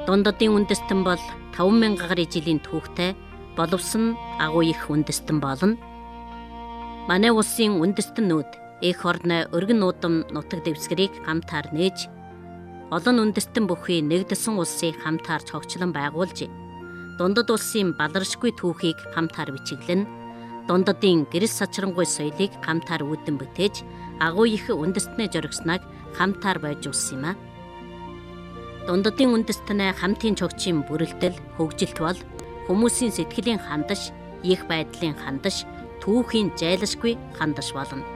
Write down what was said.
Дундадын үндэстэн бол 5,000 гаруй жилийн түүхтэй боловсон агуу их үндэстэн болно. Манай улсын үндэстэнүүд эх орны өргөн нуудам нутаг дэвсгэрийг хамтаар нээж олон үндэстэн бүхий нэгдсэн улсыг хамтаар цогцлон байгуулж, дундад улсын баларшгүй түүхийг хамтаар бичиглэн, дундадын гэрэл сачрангуй соёлыг хамтаар үүдэн бүтээж, агуу их үндэстнээ зоригсныг хамтаар байж улсан юм а. Дундадын үндэстнээ хамтын цогцын бүрэлдэл, хөгжилт бол хүмүүсийн сэтгэлийн хандаш, их байдлын хандаш, түүхийн жайлашгүй хандаш болно.